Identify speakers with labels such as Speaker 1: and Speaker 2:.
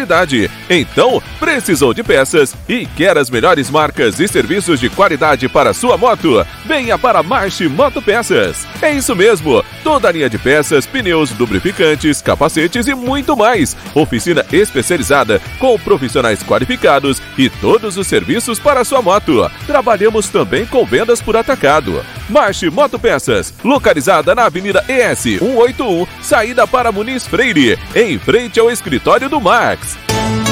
Speaker 1: qualidade. Então, precisou de peças e quer as melhores marcas e serviços de qualidade para sua moto? Venha para a March Motopeças. É isso mesmo, toda a linha de peças, pneus, lubrificantes, capacetes e muito mais. Oficina especializada com profissionais qualificados e todos os serviços para a sua moto. Trabalhamos também com vendas por atacado. March Motopeças, localizada na Avenida ES 181, saída para Muniz Freire, em frente ao escritório do Max.